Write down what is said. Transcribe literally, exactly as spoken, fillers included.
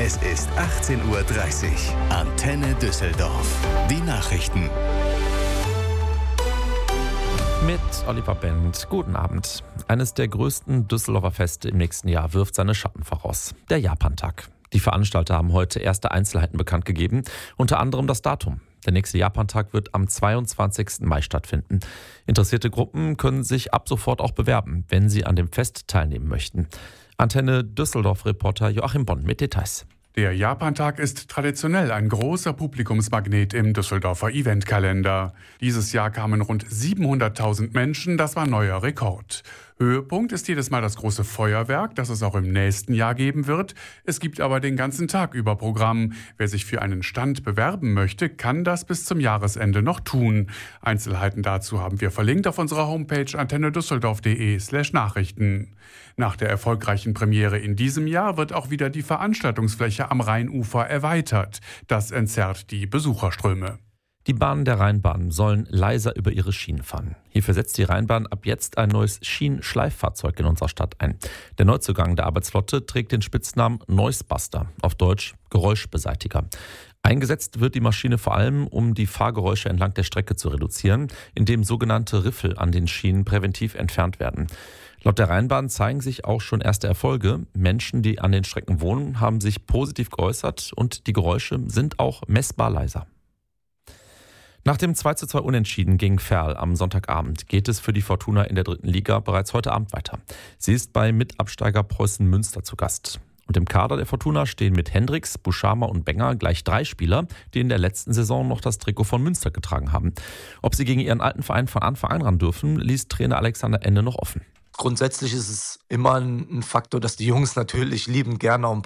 Es ist achtzehn Uhr dreißig. Antenne Düsseldorf. Die Nachrichten. Mit Oliver Bent. Guten Abend. Eines der größten Düsseldorfer Feste im nächsten Jahr wirft seine Schatten voraus. Der Japantag. Die Veranstalter haben heute erste Einzelheiten bekannt gegeben, unter anderem das Datum. Der nächste Japantag wird am zweiundzwanzigsten Mai stattfinden. Interessierte Gruppen können sich ab sofort auch bewerben, wenn sie an dem Fest teilnehmen möchten. Antenne Düsseldorf-Reporter Joachim Bonn mit Details. Der Japantag ist traditionell ein großer Publikumsmagnet im Düsseldorfer Eventkalender. Dieses Jahr kamen rund siebenhunderttausend Menschen, das war neuer Rekord. Höhepunkt ist jedes Mal das große Feuerwerk, das es auch im nächsten Jahr geben wird. Es gibt aber den ganzen Tag über Programm. Wer sich für einen Stand bewerben möchte, kann das bis zum Jahresende noch tun. Einzelheiten dazu haben wir verlinkt auf unserer Homepage antennedüsseldorf.de slash Nachrichten. Nach der erfolgreichen Premiere in diesem Jahr wird auch wieder die Veranstaltungsfläche am Rheinufer erweitert. Das entzerrt die Besucherströme. Die Bahnen der Rheinbahn sollen leiser über ihre Schienen fahren. Hierfür setzt die Rheinbahn ab jetzt ein neues Schienenschleiffahrzeug in unserer Stadt ein. Der Neuzugang der Arbeitsflotte trägt den Spitznamen Noisebuster, auf Deutsch Geräuschbeseitiger. Eingesetzt wird die Maschine vor allem, um die Fahrgeräusche entlang der Strecke zu reduzieren, indem sogenannte Riffel an den Schienen präventiv entfernt werden. Laut der Rheinbahn zeigen sich auch schon erste Erfolge. Menschen, die an den Strecken wohnen, haben sich positiv geäußert und die Geräusche sind auch messbar leiser. Nach dem zwei zu zwei Unentschieden gegen Verl am Sonntagabend geht es für die Fortuna in der dritten Liga bereits heute Abend weiter. Sie ist bei Mitabsteiger Preußen Münster zu Gast. Und im Kader der Fortuna stehen mit Hendricks, Buschama und Benger gleich drei Spieler, die in der letzten Saison noch das Trikot von Münster getragen haben. Ob sie gegen ihren alten Verein von Anfang an ran dürfen, ließ Trainer Alexander Ende noch offen. Grundsätzlich ist es immer ein Faktor, dass die Jungs natürlich liebend gerne